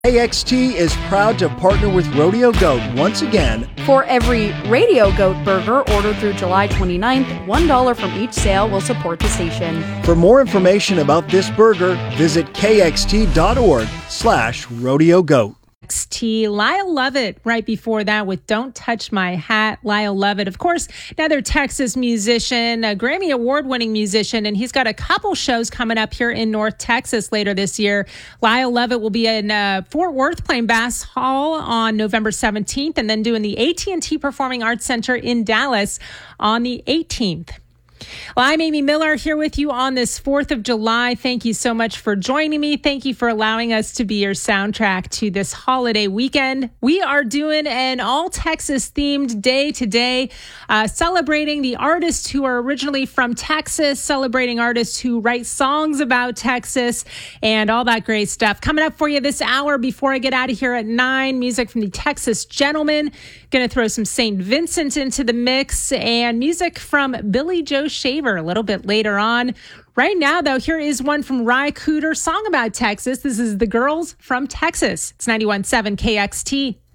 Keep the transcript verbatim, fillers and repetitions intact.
K X T is proud to partner with Rodeo Goat once again. For every Radio Goat burger ordered through July twenty-ninth, one dollar from each sale will support the station. For more information about this burger, visit kxt.org slash rodeo goat. X T. Lyle Lovett right before that with Don't Touch My Hat. Lyle Lovett, of course, another Texas musician, a Grammy Award-winning musician, and he's got a couple shows coming up here in North Texas later this year. Lyle Lovett will be in uh, Fort Worth playing Bass Hall on November seventeenth and then doing the A T and T Performing Arts Center in Dallas on the eighteenth. Well, I'm Amy Miller here with you on this fourth of July. Thank you so much for joining me. Thank you for allowing us to be your soundtrack to this holiday weekend. We are doing an all-Texas themed day today, uh, celebrating the artists who are originally from Texas, celebrating artists who write songs about Texas, and all that great stuff. Coming up for you this hour before I get out of here at nine, music from the Texas Gentlemen. Going to throw some Saint Vincent into the mix and music from Billy Joe Shaver a little bit later on. Right now, though, here is one from Ry Cooder, song about Texas. This is The Girls from Texas. It's ninety-one point seven K X T.